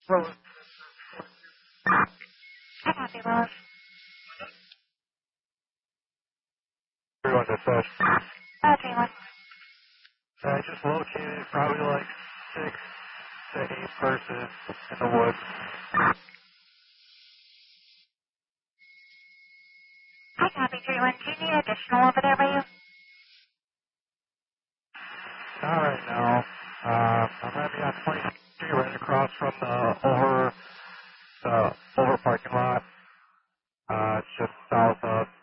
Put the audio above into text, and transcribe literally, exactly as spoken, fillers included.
Well, I copy, love. everyone that says, Uh, three one. I just located probably like six to eight persons in the woods. I copy, three one. Do you need additional over there by you? Not right now. Um, I'm going to be on twenty-three right across from the over, the over parking lot. Uh, it's just south of